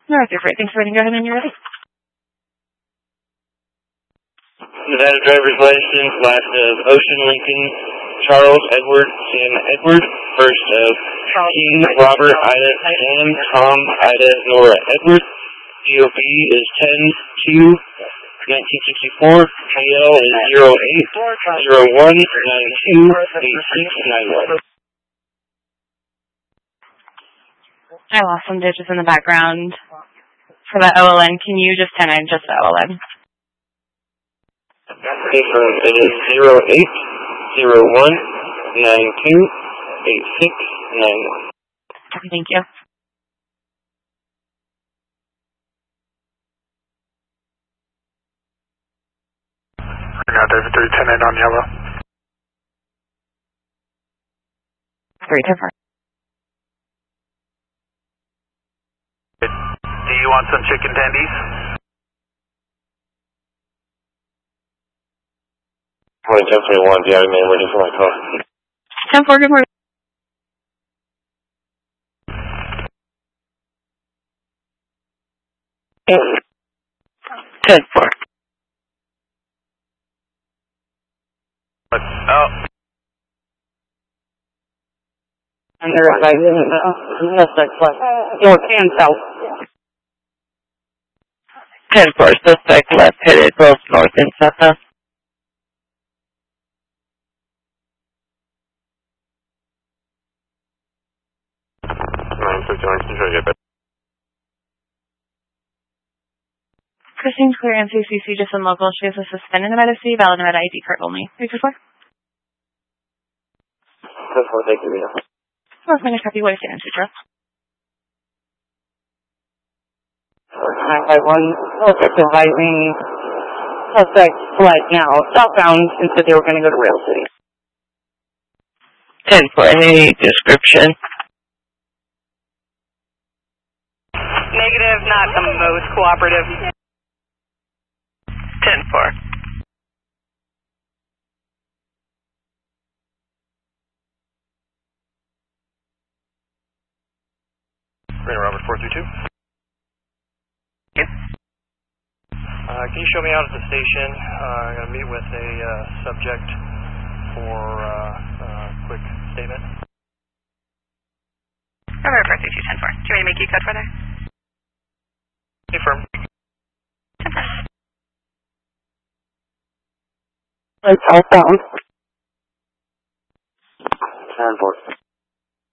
No, that's great. Thanks for waiting. Go ahead and you're ready. Nevada driver's license, last of Ocean Lincoln, Charles Edward, Sam Edward, first of King Robert Ida Sam Tom Ida Nora Edward. DOB is 10-2-1964. KL is 08-01-92-8691. I lost some digits in the background for the OLN. Can you just kind of adjust the OLN? It is 08-01-92-8691. Thank you. Now, David 310 on yellow. 310. Do you want some chicken tendies? 1021, do you have a man waiting for my call? 10-4, good morning. 10-4. Oh. And they're like, north and south. 10-4, suspect left headed both north and south. Christine's clear NCCC just in local. She has a suspended Nevada C, valid Nevada ID card only. 324. 10-4, thank you, Rita. North Minute copy, what is your answer, Joe? Highway 1, okay, to right wing. Suspect fled now southbound and said they were going to go to Rail City. 10-4, any description? Negative, not the most cooperative. 10-4. Rainer Robert 432. Yes. Can you show me out at the station? I'm going to meet with a subject for a quick statement. Robert 432, 10-4. Do you want me to make you code for there? Confirm. 10-4. Southbound. 10-4.